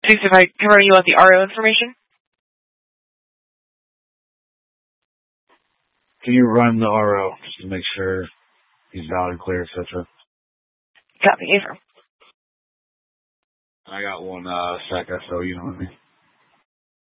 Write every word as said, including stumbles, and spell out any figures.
Thanks if I can run you out the R O information. Can you run the R O just to make sure he's valid and clear, et cetera? Copy, affirm. I got one uh, sec S O, you know what I mean?